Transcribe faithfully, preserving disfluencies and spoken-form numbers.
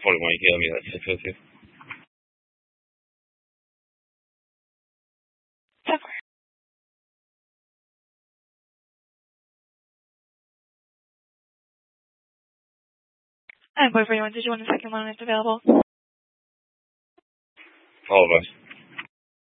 probably won't hear me. That's six oh two. And boy, for you, did you want a second one if available? All of us.